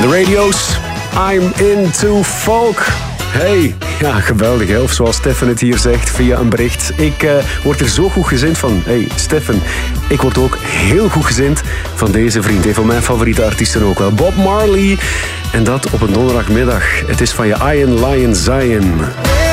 De radio's, I'm into folk. Hey, ja, geweldig hè, of zoals Stefan het hier zegt via een bericht. Ik word er zo goed gezind van. Hey, Stefan, ik word ook heel goed gezind van deze vriend. Een van mijn favoriete artiesten ook wel, Bob Marley. En dat op een donderdagmiddag. Het is van je Iron Lion Zion.